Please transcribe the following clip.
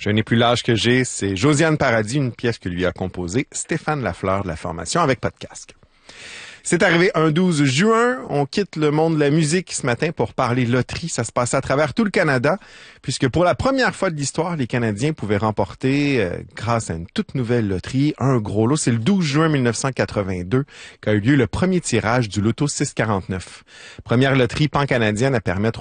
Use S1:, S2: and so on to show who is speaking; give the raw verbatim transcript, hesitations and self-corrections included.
S1: Je n'ai plus l'âge que j'ai, c'est Josiane Paradis, une pièce que lui a composée Stéphane Lafleur de la formation avec pas de casque. C'est arrivé un douze juin, on quitte le monde de la musique ce matin pour parler loterie. Ça se passe à travers tout le Canada, puisque pour la première fois de l'histoire, les Canadiens pouvaient remporter, euh, grâce à une toute nouvelle loterie, un gros lot. C'est le douze juin mille neuf cent quatre-vingt-deux qu'a eu lieu le premier tirage du loto six cent quarante-neuf. Première loterie pan-canadienne à permettre